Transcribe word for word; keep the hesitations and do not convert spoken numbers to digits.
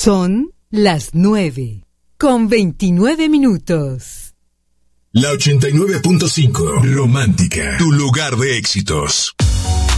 Son las nueve, con veintinueve minutos. La ochenta y nueve punto cinco, Romántica, tu lugar de éxitos.